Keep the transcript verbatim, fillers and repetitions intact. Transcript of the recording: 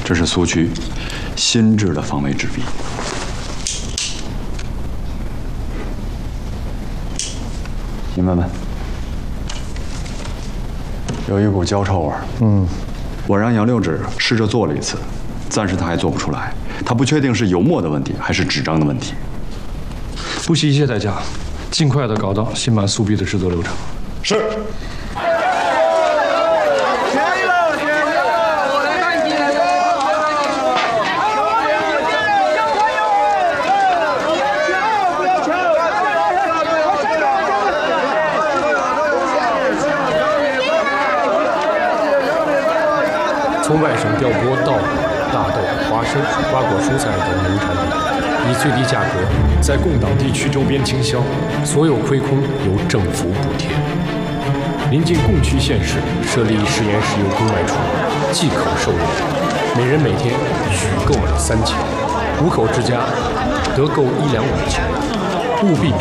这是苏区新制的防伪纸币。你闻闻，有一股焦臭味。嗯，我让杨六指试着做了一次，暂时他还做不出来。他不确定是油墨的问题还是纸张的问题。 不惜一切代价，尽快的搞到新版苏币的制作流程。 是。 从外省调拨稻谷、大豆、花生、瓜果蔬菜等农产品，以最低价格在共党地区周边倾销，所有亏空由政府补贴。临近共区县市设立食盐石油公卖处，即可售油，每人每天许购买三钱，五口之家得购一两碗钱，务必